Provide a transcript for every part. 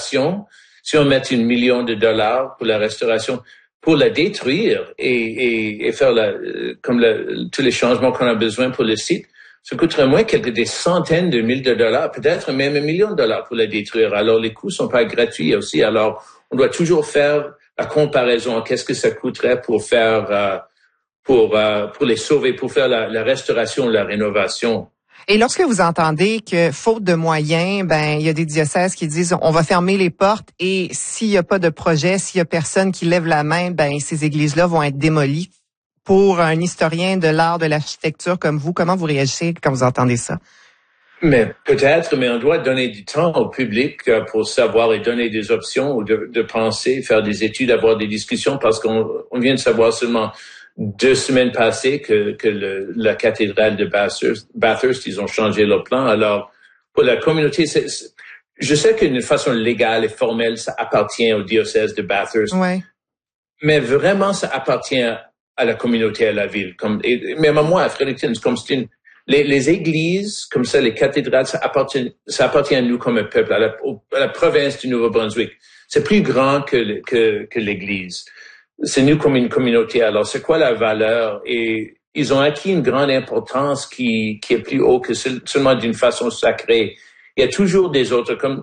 restauration, si on met $1 million pour la restauration, pour la détruire et faire tous les changements qu'on a besoin pour le site, ça coûterait moins des centaines de milliers de dollars, peut-être même $1 million pour la détruire. Alors, les coûts sont pas gratuits aussi. Alors, on doit toujours faire la comparaison. Qu'est-ce que ça coûterait pour faire, pour les sauver, pour faire la restauration, la rénovation? Et lorsque vous entendez que, faute de moyens, il y a des diocèses qui disent on va fermer les portes et s'il y a pas de projet, s'il y a personne qui lève la main, ces églises-là vont être démolies. Pour un historien de l'art de l'architecture comme vous, comment vous réagissez quand vous entendez ça? Mais peut-être, mais on doit donner du temps au public pour savoir et donner des options ou de penser, faire des études, avoir des discussions, parce qu'on vient de savoir seulement 2 semaines passées que la cathédrale de Bathurst, ils ont changé leur plan. Alors, pour la communauté, je sais qu'une façon légale et formelle, ça appartient au diocèse de Bathurst. Ouais. Mais vraiment, ça appartient à la communauté, à la ville. Même à moi, à Fredericton, les églises, comme ça, les cathédrales, ça appartient à nous comme un peuple, à la province du Nouveau-Brunswick. C'est plus grand que l'église. C'est nous comme une communauté. Alors, c'est quoi la valeur? Et ils ont acquis une grande importance qui est plus haut que seulement d'une façon sacrée. Il y a toujours des autres, comme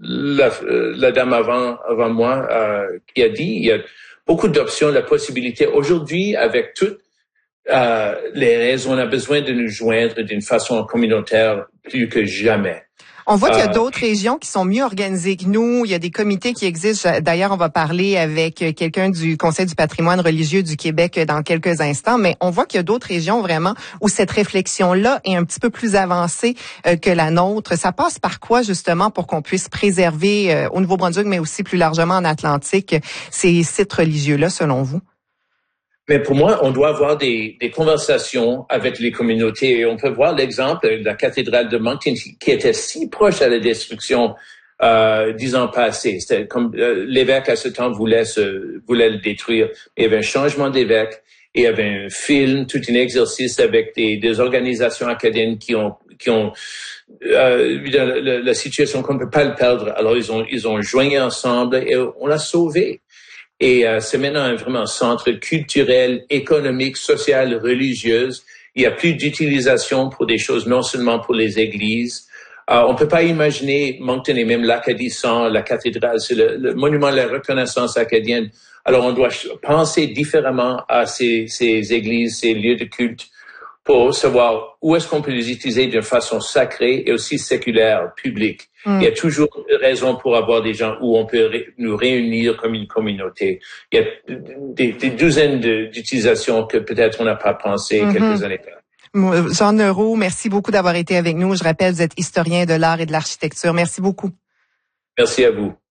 la dame avant moi, qui a dit, il y a beaucoup d'options, la possibilité. Aujourd'hui, avec toutes les raisons, on a besoin de nous joindre d'une façon communautaire plus que jamais. On voit qu'il y a d'autres régions qui sont mieux organisées que nous. Il y a des comités qui existent. D'ailleurs, on va parler avec quelqu'un du Conseil du patrimoine religieux du Québec dans quelques instants. Mais on voit qu'il y a d'autres régions vraiment où cette réflexion-là est un petit peu plus avancée que la nôtre. Ça passe par quoi, justement, pour qu'on puisse préserver au Nouveau-Brunswick, mais aussi plus largement en Atlantique, ces sites religieux-là, selon vous? Mais pour moi, on doit avoir des conversations avec les communautés. Et on peut voir l'exemple de la cathédrale de Moncton qui était si proche à la destruction 10 ans passés. C'était comme l'évêque à ce temps voulait le détruire. Il y avait un changement d'évêque et il y avait un film, tout un exercice avec des organisations acadiennes qui ont la situation qu'on ne peut pas le perdre. Alors ils ont joigné ensemble et on l'a sauvé. Et c'est maintenant vraiment un centre culturel, économique, social, religieuse. Il y a plus d'utilisation pour des choses, non seulement pour les églises. On peut pas imaginer Moncton et même l'Acadie sans la cathédrale. C'est le monument de la reconnaissance acadienne. Alors on doit penser différemment à ces églises, ces lieux de culte, pour savoir où est-ce qu'on peut les utiliser d'une façon sacrée et aussi séculaire, publique. Il y a toujours raison pour avoir des gens où on peut nous réunir comme une communauté. Il y a des douzaines d'utilisations que peut-être on n'a pas pensé quelques années plus. Jean Neureau, merci beaucoup d'avoir été avec nous. Je rappelle, vous êtes historien de l'art et de l'architecture. Merci beaucoup. Merci à vous.